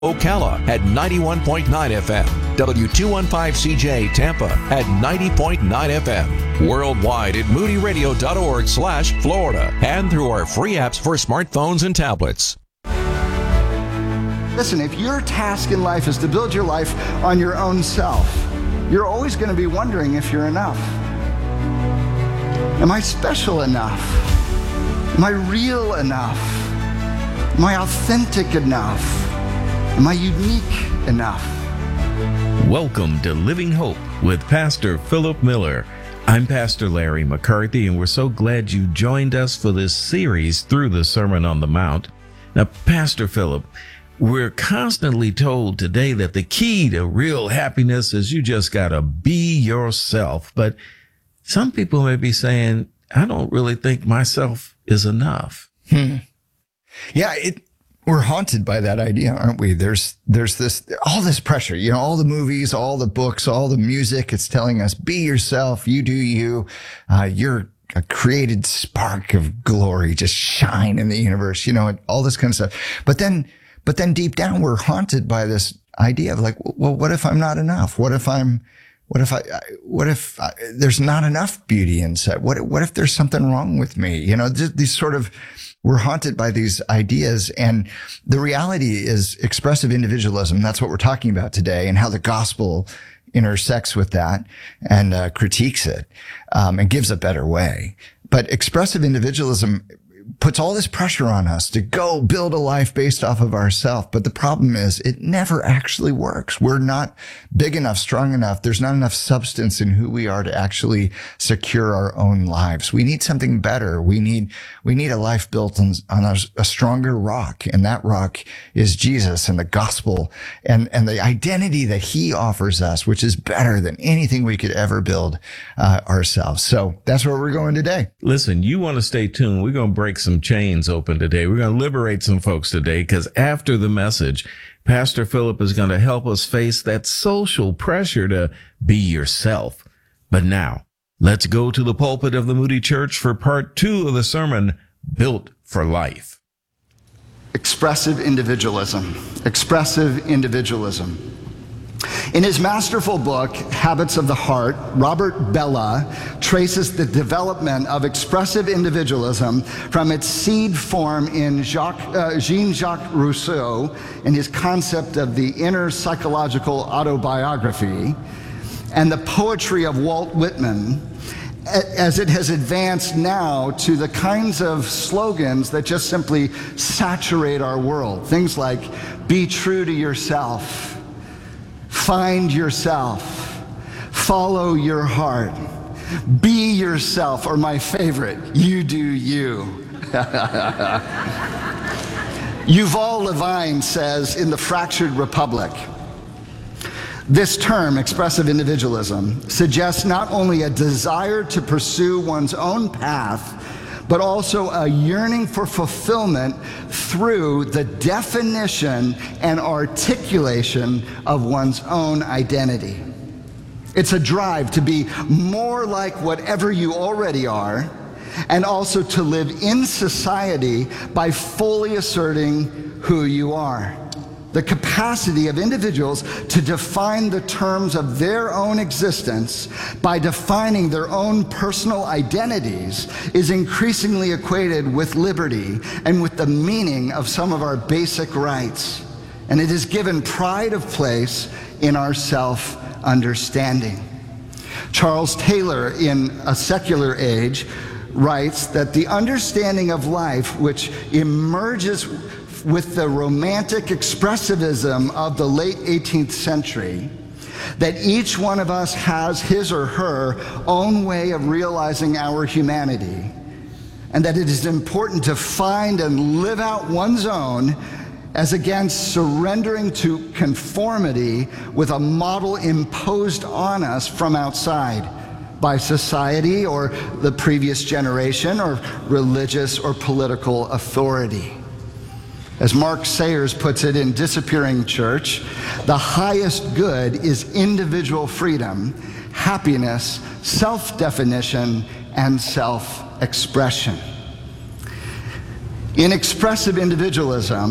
Ocala at 91.9 FM, W215CJ Tampa at 90.9 FM, worldwide at moodyradio.org/Florida, and through our free apps for smartphones and tablets. Listen, if your task in life is to build your life on your own self, you're always going to be wondering if you're enough. Am I special enough? Am I real enough? Am I authentic enough? Am I unique enough? Welcome to Living Hope with Pastor Philip Miller. I'm Pastor Larry McCarthy, and we're so glad you joined us for this series through the Sermon on the Mount. Now, Pastor Philip, we're constantly told today that the key to real happiness is you just gotta be yourself. But some people may be saying, I don't really think myself is enough. Yeah, we're haunted by that idea, aren't we? There's all this pressure, all the movies, all the books, all the music. It's telling us, be yourself, you do you. You're a created spark of glory, just shine in the universe, all this kind of stuff. But then deep down, we're haunted by this idea of like, well, what if I'm not enough? What if there's not enough beauty inside? What if there's something wrong with me? These sort of, we're haunted by these ideas, and the reality is expressive individualism. That's what we're talking about today, and how the gospel intersects with that and critiques it and gives a better way. But expressive individualism puts all this pressure on us to go build a life based off of ourselves. But the problem is it never actually works. We're not big enough, strong enough. There's not enough substance in who we are to actually secure our own lives. We need something better. We need a life built on a stronger rock. And that rock is Jesus and the gospel and the identity that he offers us, which is better than anything we could ever build ourselves. So that's where we're going today. Listen, you want to stay tuned. We're going to break some chains open today. We're going to liberate some folks today, because after the message, Pastor Philip is going to help us face that social pressure to be yourself. But now, let's go to the pulpit of the Moody Church for part 2 of the sermon, Built for Life. Expressive individualism. Expressive individualism. In his masterful book, Habits of the Heart, Robert Bellah traces the development of expressive individualism from its seed form in Jean-Jacques Rousseau and his concept of the inner psychological autobiography, and the poetry of Walt Whitman, as it has advanced now to the kinds of slogans that just simply saturate our world. Things like, be true to yourself, find yourself, follow your heart, be yourself, or my favorite, you do you. Yuval Levine says in The Fractured Republic, this term, expressive individualism, suggests not only a desire to pursue one's own path, but also a yearning for fulfillment through the definition and articulation of one's own identity. It's a drive to be more like whatever you already are, and also to live in society by fully asserting who you are. The capacity of individuals to define the terms of their own existence by defining their own personal identities is increasingly equated with liberty and with the meaning of some of our basic rights. And it is given pride of place in our self-understanding. Charles Taylor, in A Secular Age, writes that the understanding of life which emerges with the romantic expressivism of the late 18th century, that each one of us has his or her own way of realizing our humanity, and that it is important to find and live out one's own as against surrendering to conformity with a model imposed on us from outside by society or the previous generation or religious or political authority. As Mark Sayers puts it in Disappearing Church, the highest good is individual freedom, happiness, self-definition, and self-expression. In expressive individualism,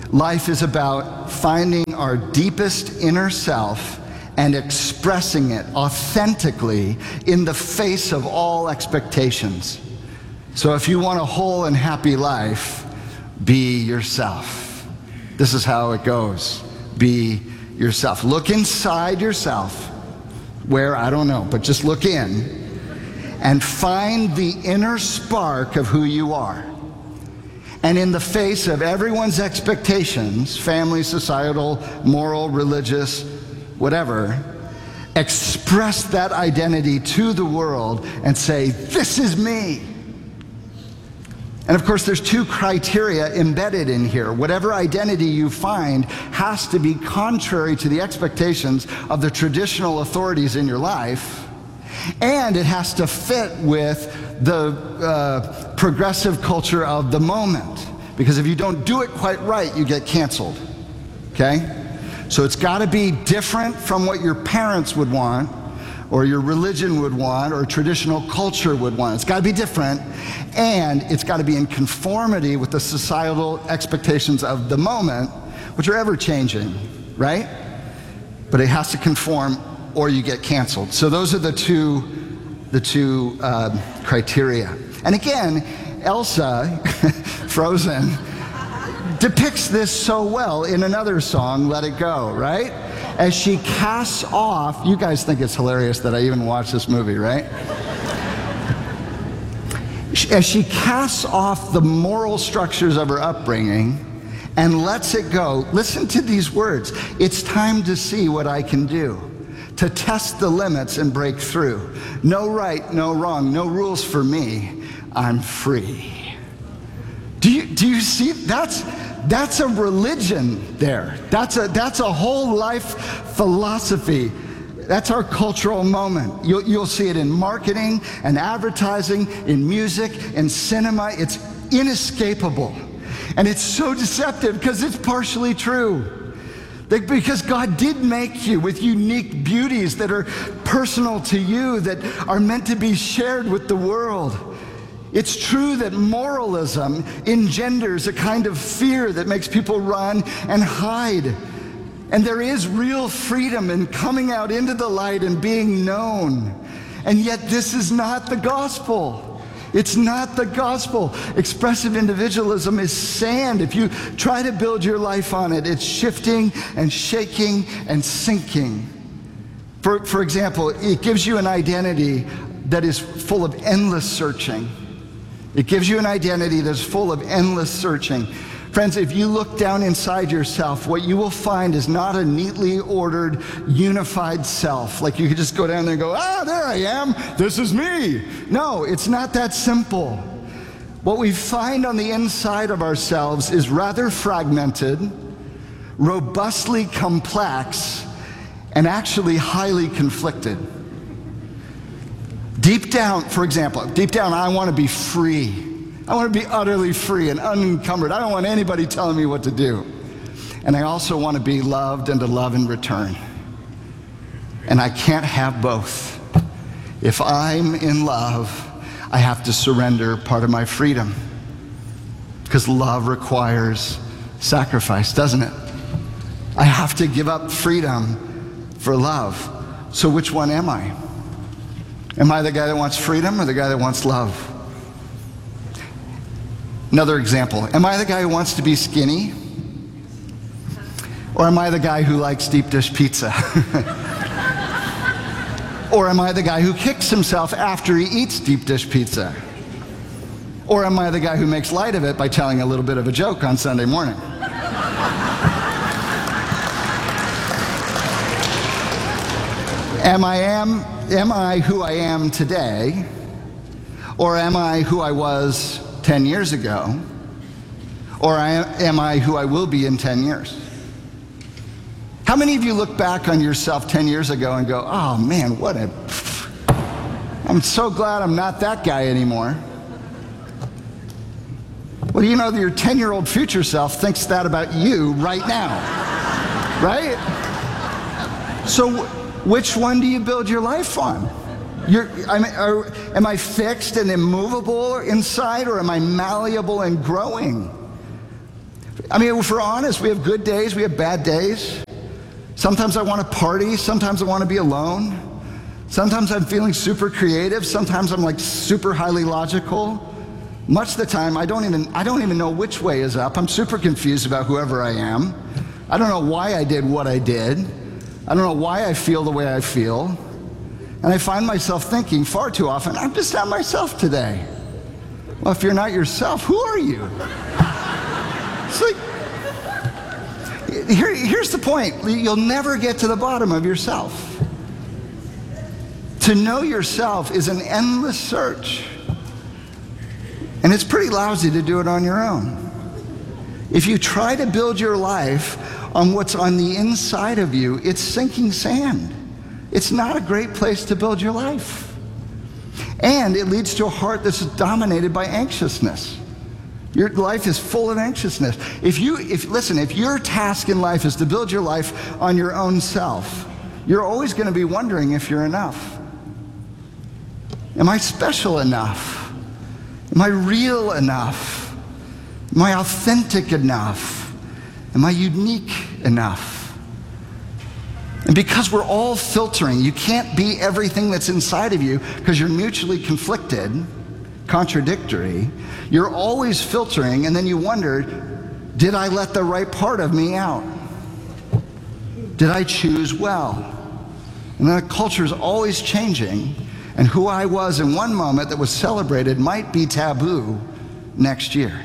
Life is about finding our deepest inner self and expressing it authentically in the face of all expectations. So if you want a whole and happy life, be yourself. This is how it goes. Be yourself. Look inside yourself. Where, I don't know, but just look in and find the inner spark of who you are. And in the face of everyone's expectations, family, societal, moral, religious, whatever, express that identity to the world and say, this is me. And of course, there's two criteria embedded in here. Whatever identity you find has to be contrary to the expectations of the traditional authorities in your life, and it has to fit with the progressive culture of the moment. Because if you don't do it quite right, you get canceled. Okay? So it's got to be different from what your parents would want, or your religion would want, or traditional culture would want. It's got to be different, and it's got to be in conformity with the societal expectations of the moment, which are ever changing, right? But it has to conform, or you get canceled. So those are the two criteria. And again, Elsa, Frozen, depicts this so well in another song, Let It Go, right? As she casts off, you guys think it's hilarious that I even watched this movie, right? As she casts off the moral structures of her upbringing and lets it go, listen to these words. It's time to see what I can do, to test the limits and break through. No right, no wrong, no rules for me. I'm free. Do you see? That's a religion there. That's a whole life philosophy. That's our cultural moment. You'll see it in marketing and advertising, in music and cinema. It's inescapable. And it's so deceptive because it's partially true. Because God did make you with unique beauties that are personal to you, that are meant to be shared with the world. It's true that moralism engenders a kind of fear that makes people run and hide. And there is real freedom in coming out into the light and being known. And yet this is not the gospel. It's not the gospel. Expressive individualism is sand. If you try to build your life on it, it's shifting and shaking and sinking. For example, it gives you an identity that is full of endless searching. It gives you an identity that's full of endless searching. Friends, if you look down inside yourself, what you will find is not a neatly ordered, unified self. Like you could just go down there and go, there I am, this is me. No, it's not that simple. What we find on the inside of ourselves is rather fragmented, robustly complex, and actually highly conflicted. Deep down, for example, I want to be free. I want to be utterly free and unencumbered. I don't want anybody telling me what to do. And I also want to be loved and to love in return. And I can't have both. If I'm in love, I have to surrender part of my freedom. Because love requires sacrifice, doesn't it? I have to give up freedom for love. So which one am I? Am I the guy that wants freedom or the guy that wants love? Another example. Am I the guy who wants to be skinny? Or am I the guy who likes deep dish pizza? Or am I the guy who kicks himself after he eats deep dish pizza? Or am I the guy who makes light of it by telling a little bit of a joke on Sunday morning? Am I who I am today, or am I who I was 10 years ago, or am I who I will be in 10 years? How many of you look back on yourself 10 years ago and go, oh man, I'm so glad I'm not that guy anymore? Well, you know that your 10-year-old future self thinks that about you right now, right? So which one do you build your life on? Am I fixed and immovable inside, or am I malleable and growing? I mean, if we're honest, we have good days, we have bad days. Sometimes I want to party, sometimes I want to be alone. Sometimes I'm feeling super creative, sometimes I'm like super highly logical. Much of the time, I don't even know which way is up. I'm super confused about whoever I am. I don't know why I did what I did. I don't know why I feel the way I feel. And I find myself thinking far too often, I'm just not myself today. Well, if you're not yourself, who are you? It's like, here's the point. You'll never get to the bottom of yourself. To know yourself is an endless search. And it's pretty lousy to do it on your own. If you try to build your life on what's on the inside of you, it's sinking sand. It's not a great place to build your life. And it leads to a heart that's dominated by anxiousness. Your life is full of anxiousness. If your task in life is to build your life on your own self, you're always going to be wondering if you're enough. Am I special enough? Am I real enough? Am I authentic enough? Am I unique enough? And because we're all filtering, you can't be everything that's inside of you because you're mutually conflicted, contradictory. You're always filtering, and then you wonder, did I let the right part of me out? Did I choose well? And the culture is always changing. And who I was in one moment that was celebrated might be taboo next year.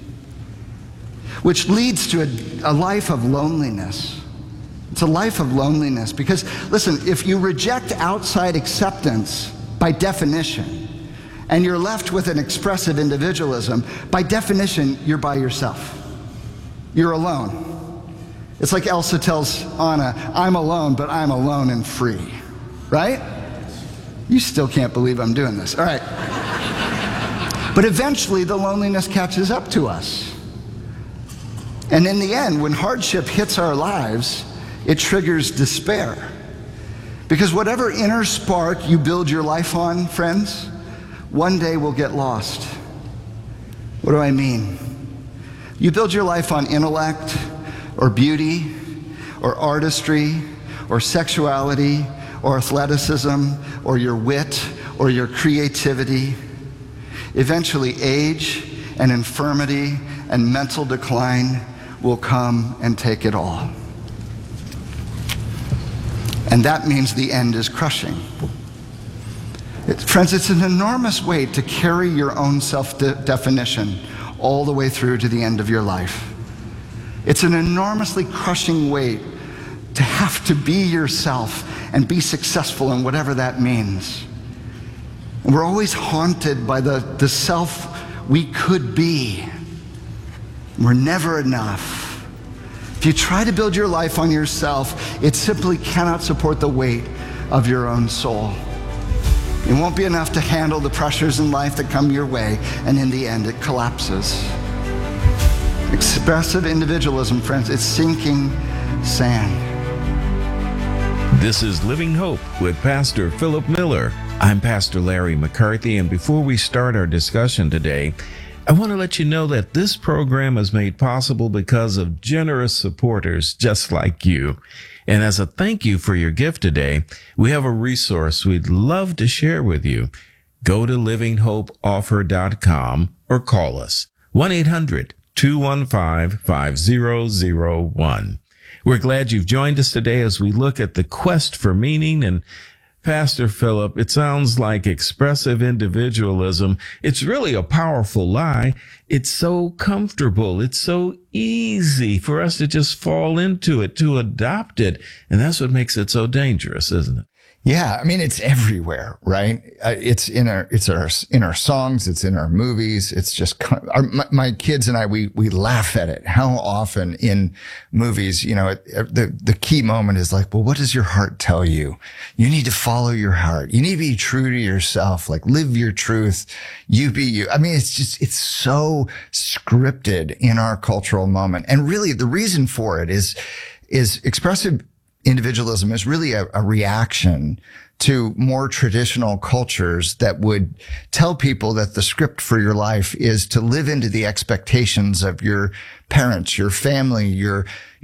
Which leads to a life of loneliness. It's a life of loneliness because, listen, if you reject outside acceptance by definition, and you're left with an expressive individualism, by definition, you're by yourself. You're alone. It's like Elsa tells Anna, I'm alone, but I'm alone and free. Right? You still can't believe I'm doing this. All right. But eventually the loneliness catches up to us. And in the end, when hardship hits our lives, it triggers despair. Because whatever inner spark you build your life on, friends, one day will get lost. What do I mean? You build your life on intellect or beauty or artistry or sexuality or athleticism, or your wit, or your creativity. Eventually, age and infirmity and mental decline will come and take it all. And that means the end is crushing. Friends, it's an enormous weight to carry your own self-definition all the way through to the end of your life. It's an enormously crushing weight to have to be yourself and be successful in whatever that means. And we're always haunted by the self we could be. We're never enough. If you try to build your life on yourself, it simply cannot support the weight of your own soul. It won't be enough to handle the pressures in life that come your way, and in the end, it collapses. Expressive individualism, friends, it's sinking sand. This is Living Hope with Pastor Philip Miller. I'm Pastor Larry McCarthy, and before we start our discussion today, I want to let you know that this program is made possible because of generous supporters just like you. And as a thank you for your gift today, we have a resource we'd love to share with you. Go to livinghopeoffer.com or call us 1-800-215-5001. We're glad you've joined us today as we look at the quest for meaning. And Pastor Philip, it sounds like expressive individualism. It's really a powerful lie. It's so comfortable. It's so easy for us to just fall into it, to adopt it. And that's what makes it so dangerous, isn't it? Yeah, I mean, it's everywhere, right? It's in our songs, it's in our movies. It's just my kids and I, we laugh at it. How often in movies, the key moment is like, well, what does your heart tell you? You need to follow your heart. You need to be true to yourself. Like, live your truth. You be you. I mean, it's so scripted in our cultural moment. And really, the reason for it is expressive individualism is really a reaction to more traditional cultures that would tell people that the script for your life is to live into the expectations of your parents, your family, your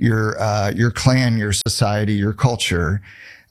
clan, your society, your culture.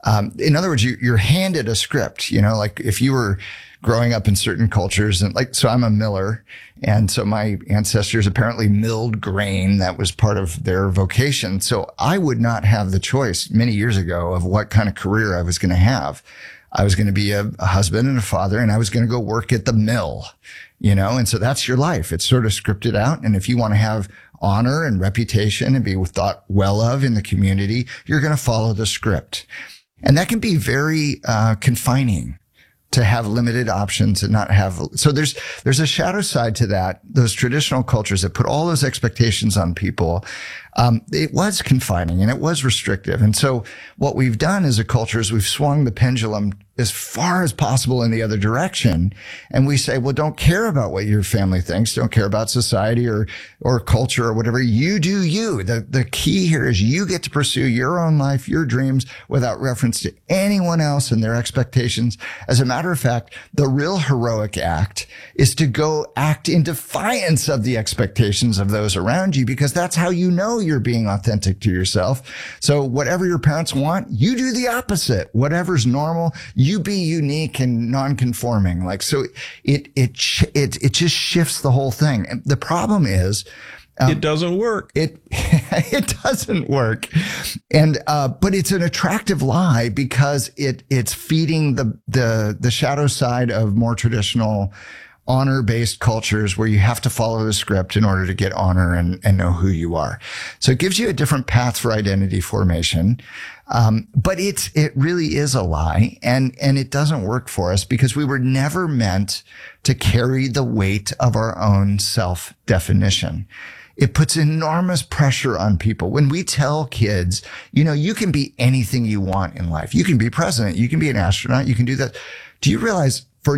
In other words, you're handed a script, like if you were growing up in certain cultures and so I'm a miller. And so my ancestors apparently milled grain. That was part of their vocation. So I would not have the choice many years ago of what kind of career I was going to have. I was going to be a husband and a father, and I was going to go work at the mill, and so that's your life. It's sort of scripted out. And if you want to have honor and reputation and be thought well of in the community, you're going to follow the script. And that can be very confining, to have limited options and not have. So there's a shadow side to that. Those traditional cultures that put all those expectations on people, it was confining and it was restrictive. And so what we've done as a culture is we've swung the pendulum as far as possible in the other direction. And we say, well, don't care about what your family thinks. Don't care about society or culture or whatever. You do you. The key here is you get to pursue your own life, your dreams, without reference to anyone else and their expectations. As a matter of fact, the real heroic act is to go act in defiance of the expectations of those around you, because that's how you know you're being authentic to yourself. So whatever your parents want, you do the opposite. Whatever's normal, you be unique and non-conforming. So it just shifts the whole thing. And the problem is, it doesn't work. It doesn't work. And, but it's an attractive lie because it's feeding the shadow side of more traditional honor-based cultures where you have to follow the script in order to get honor and know who you are. So it gives you a different path for identity formation. But it really is a lie, and it doesn't work for us because we were never meant to carry the weight of our own self-definition. It puts enormous pressure on people. When we tell kids, you can be anything you want in life. You can be president. You can be an astronaut. You can do that. Do you realize for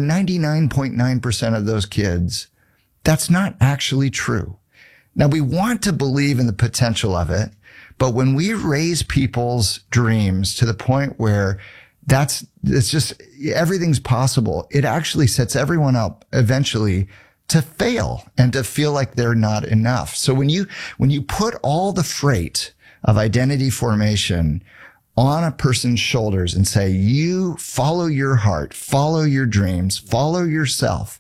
99.9% of those kids, that's not actually true? Now, we want to believe in the potential of it, but when we raise people's dreams to the point where it's just everything's possible, it actually sets everyone up eventually to fail and to feel like they're not enough. So when you put all the freight of identity formation on a person's shoulders and say, you follow your heart, follow your dreams, follow yourself,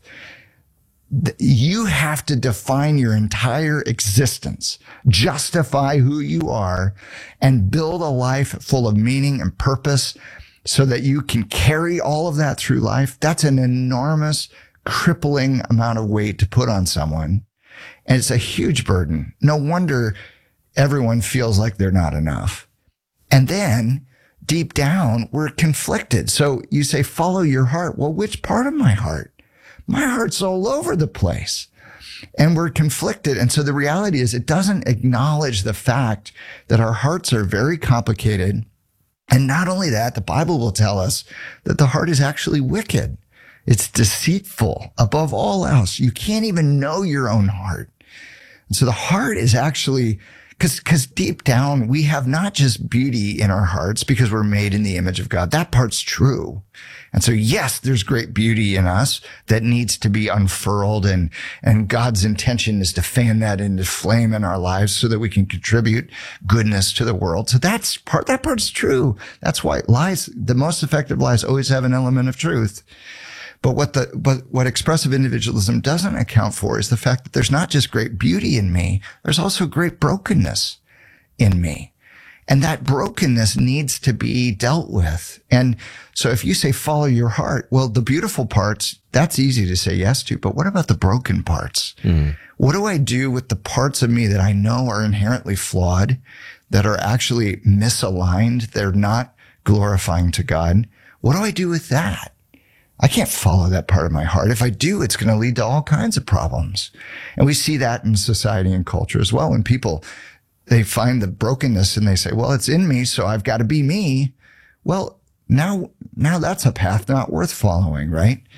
you have to define your entire existence, justify who you are, and build a life full of meaning and purpose so that you can carry all of that through life. That's an enormous, crippling amount of weight to put on someone. And it's a huge burden. No wonder everyone feels like they're not enough. And then deep down, we're conflicted. So you say, follow your heart. Well, which part of my heart? My heart's all over the place. And we're conflicted. And so the reality is it doesn't acknowledge the fact that our hearts are very complicated. And not only that, the Bible will tell us that the heart is actually wicked. It's deceitful above all else. You can't even know your own heart. And so the heart is actually, because deep down, we have not just beauty in our hearts because we're made in the image of God. That part's true. And so, yes, there's great beauty in us that needs to be unfurled. And God's intention is to fan that into flame in our lives so that we can contribute goodness to the world. So that part's true. That's why the most effective lies always have an element of truth. But what expressive individualism doesn't account for is the fact that there's not just great beauty in me, there's also great brokenness in me. And that brokenness needs to be dealt with. And so if you say follow your heart, well, the beautiful parts, that's easy to say yes to. But what about the broken parts? What do I do with the parts of me that I know are inherently flawed, that are actually misaligned? They're not glorifying to God. What do I do with that? I can't follow that part of my heart. If I do, it's going to lead to all kinds of problems. And we see that in society and culture as well. When people, they find the brokenness and they say, well, it's in me, so I've got to be me. Well, now that's a path not worth following, right?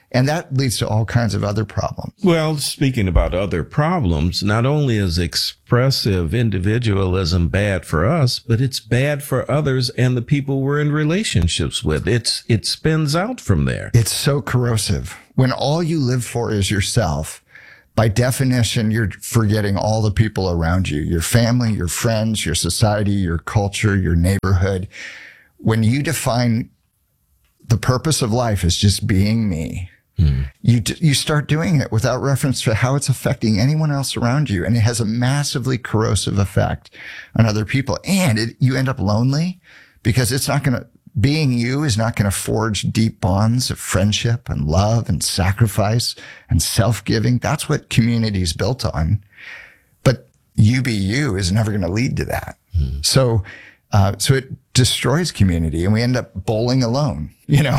And that leads to all kinds of other problems. Well, speaking about other problems, not only is expressive individualism bad for us, but it's bad for others and the people we're in relationships with. It spins out from there. It's so corrosive. When all you live for is yourself, by definition, you're forgetting all the people around you, your family, your friends, your society, your culture, your neighborhood. When you define the purpose of life as just being me, you start doing it without reference to how it's affecting anyone else around you. And it has a massively corrosive effect on other people. And you end up lonely because being you is not going to forge deep bonds of friendship and love and sacrifice and self-giving. That's what community is built on. But you be you is never going to lead to that. So it destroys community, and we end up bowling alone.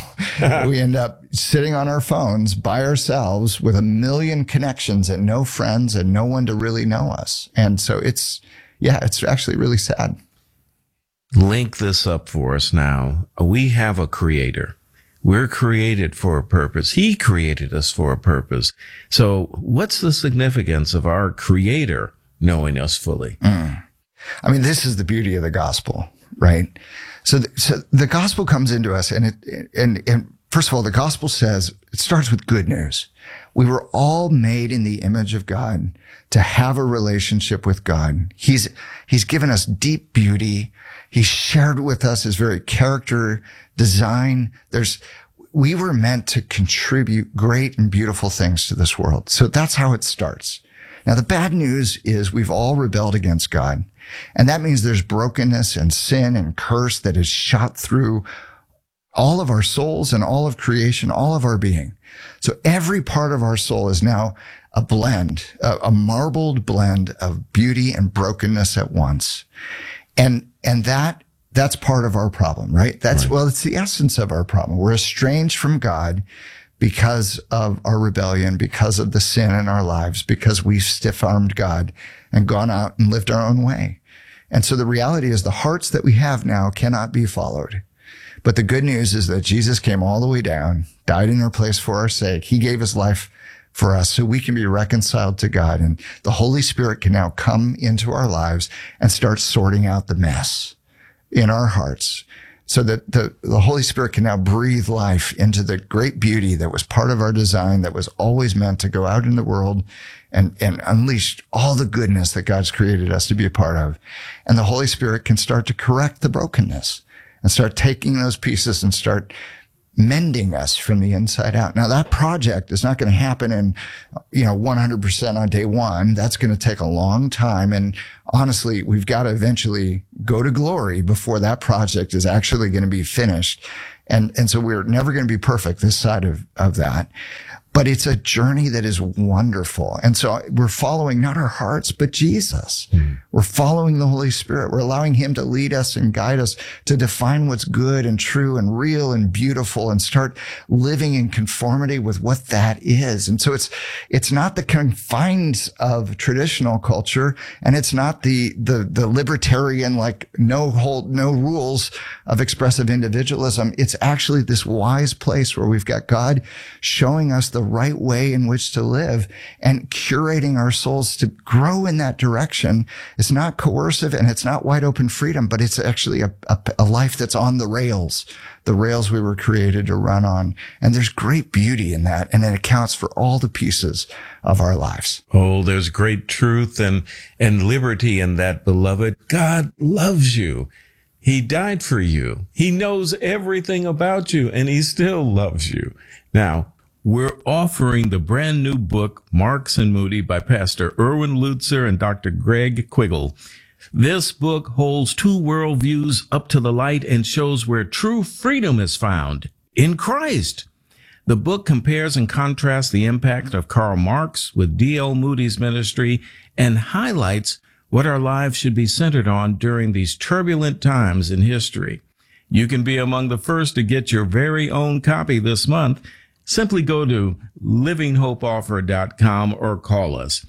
We end up sitting on our phones by ourselves with a million connections and no friends and no one to really know us. And so it's actually really sad. Link this up for us now. We have a creator. We're created for a purpose. He created us for a purpose. So what's the significance of our creator knowing us fully? I mean, this is the beauty of the gospel, right? So the gospel comes into us, and first of all, the gospel says it starts with good news. We were all made in the image of God to have a relationship with God. He's given us deep beauty. He shared with us his very character, design. We were meant to contribute great and beautiful things to this world. So that's how it starts. Now, the bad news is we've all rebelled against God. And that means there's brokenness and sin and curse that is shot through all of our souls and all of creation, all of our being. So every part of our soul is now a blend, a marbled blend of beauty and brokenness at once. And that's part of our problem, right? Well, it's the essence of our problem. We're estranged from God because of our rebellion, because of the sin in our lives, because we've stiff-armed God and gone out and lived our own way. And so the reality is the hearts that we have now cannot be followed. But the good news is that Jesus came all the way down, died in our place for our sake. He gave his life for us so we can be reconciled to God. And the Holy Spirit can now come into our lives and start sorting out the mess in our hearts, so that the Holy Spirit can now breathe life into the great beauty that was part of our design, that was always meant to go out in the world and unleash all the goodness that God's created us to be a part of. And the Holy Spirit can start to correct the brokenness and start taking those pieces and start mending us from the inside out. Now, that project is not going to happen in, 100% on day one. That's going to take a long time. And honestly, we've got to eventually go to glory before that project is actually going to be finished. And so we're never going to be perfect this side of that. But it's a journey that is wonderful. And so we're following not our hearts, but Jesus. We're following the Holy Spirit. We're allowing him to lead us and guide us to define what's good and true and real and beautiful and start living in conformity with what that is. And so it's not the confines of traditional culture, and it's not the libertarian, like no rules of expressive individualism. It's actually this wise place where we've got God showing us the right way in which to live and curating our souls to grow in that direction. It's not coercive and it's not wide open freedom, but it's actually a life that's on the rails we were created to run on. And there's great beauty in that. And it accounts for all the pieces of our lives. Oh, there's great truth and liberty in that, beloved. God loves you. He died for you. He knows everything about you, and he still loves you. Now, we're offering the brand new book, Marks and Moody, by Pastor Erwin Lutzer and Dr. Greg Quiggle. This book holds two worldviews up to the light and shows where true freedom is found in Christ. The book compares and contrasts the impact of Karl Marx with D.L. Moody's ministry and highlights what our lives should be centered on during these turbulent times in history. You can be among the first to get your very own copy this month. Simply go to livinghopeoffer.com or call us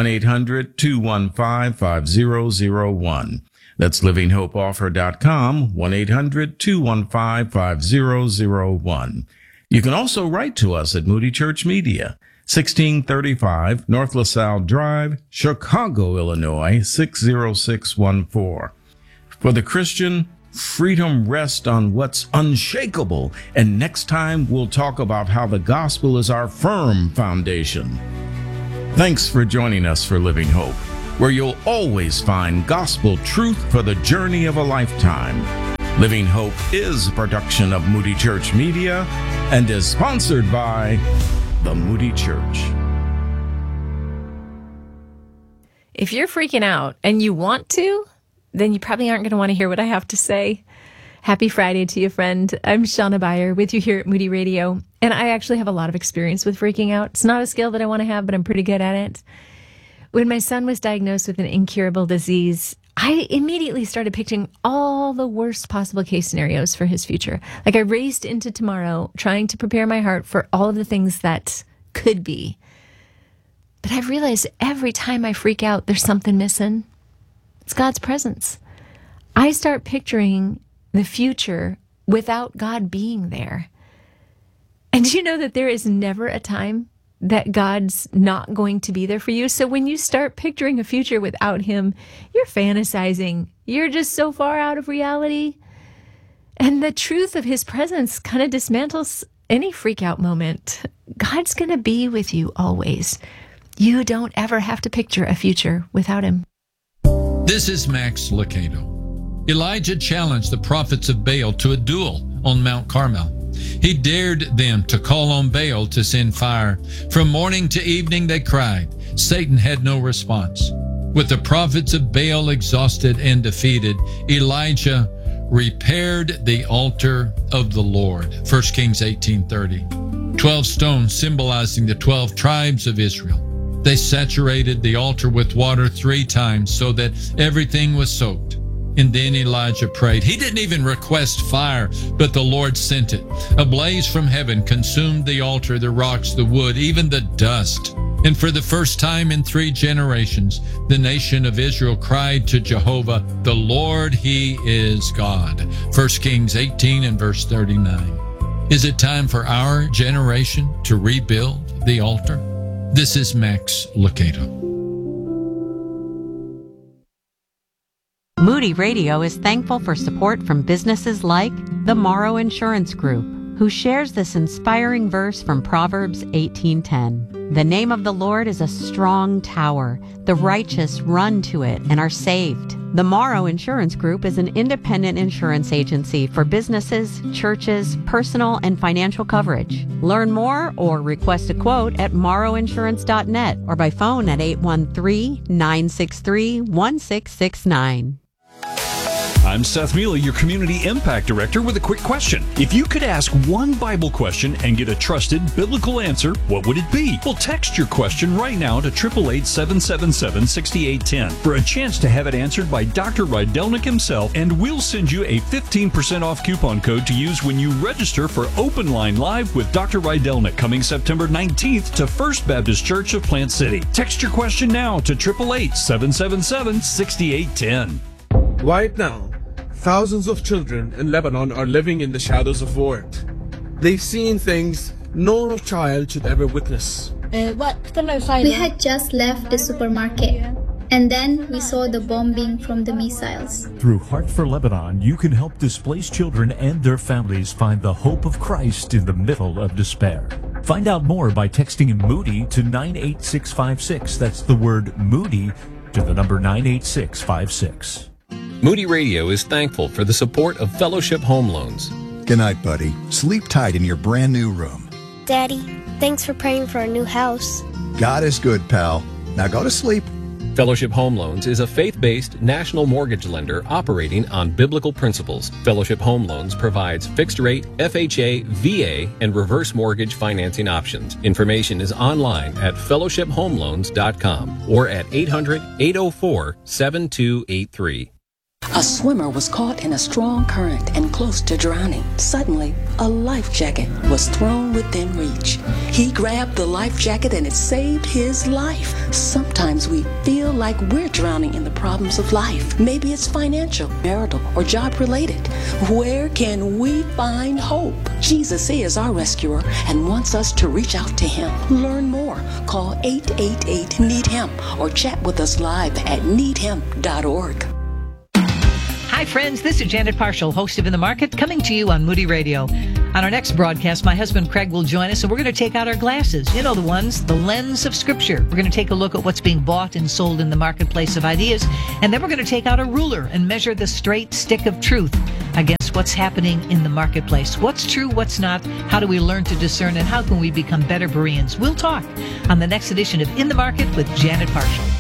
1-800-215-5001. That's livinghopeoffer.com, 1-800-215-5001. You can also write to us at Moody Church Media, 1635 North LaSalle Drive, Chicago, Illinois, 60614. For the Christian, freedom rests on what's unshakable, and next time we'll talk about how the gospel is our firm foundation. Thanks for joining us for Living Hope, where you'll always find gospel truth for the journey of a lifetime. Living Hope is a production of Moody Church Media and is sponsored by the Moody Church. If you're freaking out and you want to, then you probably aren't going to want to hear what I have to say. Happy Friday to you, friend. I'm Shauna Beyer with you here at Moody Radio, and I actually have a lot of experience with freaking out. It's not a skill that I want to have, but I'm pretty good at it. When my son was diagnosed with an incurable disease, I immediately started picturing all the worst possible case scenarios for his future. Like I raced into tomorrow, trying to prepare my heart for all of the things that could be. But I've realized every time I freak out, there's something missing. It's God's presence. I start picturing the future without God being there. And you know that there is never a time that God's not going to be there for you. So when you start picturing a future without him, you're fantasizing. You're just so far out of reality. And the truth of his presence kind of dismantles any freak out moment. God's going to be with you always. You don't ever have to picture a future without him. This is Max Lucado. Elijah challenged the prophets of Baal to a duel on Mount Carmel. He dared them to call on Baal to send fire. From morning to evening they cried. Satan had no response. With the prophets of Baal exhausted and defeated, Elijah repaired the altar of the Lord. 1 Kings 18:30. 12 stones symbolizing the 12 tribes of Israel. They saturated the altar with water 3 times so that everything was soaked. And then Elijah prayed. He didn't even request fire, but the Lord sent it. A blaze from heaven consumed the altar, the rocks, the wood, even the dust. And for the first time in 3 generations, the nation of Israel cried to Jehovah, "The Lord, He is God." 1 Kings 18 and verse 39. Is it time for our generation to rebuild the altar? This is Max Lucado. Moody Radio is thankful for support from businesses like the Morrow Insurance Group, who shares this inspiring verse from Proverbs 18:10. The name of the Lord is a strong tower. The righteous run to it and are saved. The Morrow Insurance Group is an independent insurance agency for businesses, churches, personal and financial coverage. Learn more or request a quote at morrowinsurance.net or by phone at 813-963-1669. I'm Seth Mealy, your Community Impact Director, with a quick question. If you could ask one Bible question and get a trusted biblical answer, what would it be? Well, text your question right now to 888-777-6810 for a chance to have it answered by Dr. Rydelnik himself, and we'll send you a 15% off coupon code to use when you register for Open Line Live with Dr. Rydelnik coming September 19th to First Baptist Church of Plant City. Text your question now to 888-777-6810. Right now, thousands of children in Lebanon are living in the shadows of war. They've seen things no child should ever witness. We had just left the supermarket, and then we saw the bombing from the missiles. Through Heart for Lebanon, you can help displaced children and their families find the hope of Christ in the middle of despair. Find out more by texting Moody to 98656. That's the word Moody to the number 98656. Moody Radio is thankful for the support of Fellowship Home Loans. Good night, buddy. Sleep tight in your brand new room. Daddy, thanks for praying for a new house. God is good, pal. Now go to sleep. Fellowship Home Loans is a faith-based national mortgage lender operating on biblical principles. Fellowship Home Loans provides fixed-rate, FHA, VA, and reverse mortgage financing options. Information is online at fellowshiphomeloans.com or at 800-804-7283. A swimmer was caught in a strong current and close to drowning. Suddenly, a life jacket was thrown within reach. He grabbed the life jacket and it saved his life. Sometimes we feel like we're drowning in the problems of life. Maybe it's financial, marital, or job related. Where can we find hope? Jesus is our rescuer and wants us to reach out to him. Learn more. Call 888-NEED-HIM or chat with us live at needhim.org. Hi, friends. This is Janet Parshall, host of In the Market, coming to you on Moody Radio. On our next broadcast, my husband Craig will join us, and we're going to take out our glasses. You know the ones, the lens of Scripture. We're going to take a look at what's being bought and sold in the marketplace of ideas, and then we're going to take out a ruler and measure the straight stick of truth against what's happening in the marketplace. What's true, what's not, how do we learn to discern, and how can we become better Bereans? We'll talk on the next edition of In the Market with Janet Parshall.